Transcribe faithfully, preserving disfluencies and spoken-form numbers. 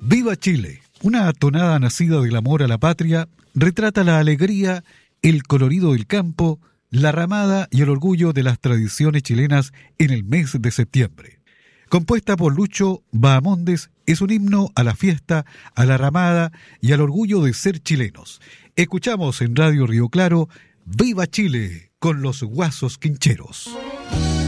Viva Chile, una tonada nacida del amor a la patria, retrata la alegría, el colorido del campo, la ramada y el orgullo de las tradiciones chilenas en el mes de septiembre. Compuesta por Lucho Bahamondes, es un himno a la fiesta, a la ramada y al orgullo de ser chilenos. Escuchamos en Radio Río Claro, Viva Chile, con los Guasos Quincheros.